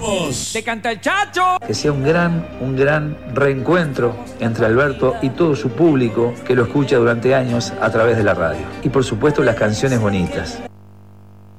vamos! ¡Te canta el Chacho! Que sea un gran reencuentro entre Alberto y todo su público que lo escucha durante años a través de la radio. Y por supuesto las canciones bonitas.